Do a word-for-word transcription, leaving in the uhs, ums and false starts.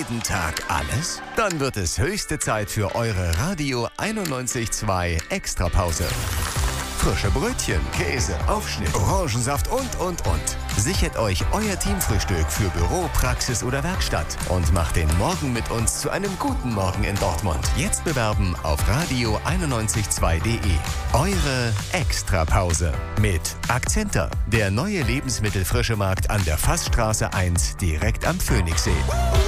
jeden Tag alles? Dann wird es höchste Zeit für eure Radio einundneunzig Komma zwei Extrapause. Frische Brötchen, Käse, Aufschnitt, Orangensaft und, und, und. Sichert euch euer Teamfrühstück für Büro, Praxis oder Werkstatt und macht den Morgen mit uns zu einem guten Morgen in Dortmund. Jetzt bewerben auf radio einundneunzig Komma zwei punkt de. Eure Extrapause mit Akzenter, der neue Lebensmittelfrischemarkt an der Fassstraße eins direkt am Phoenixsee.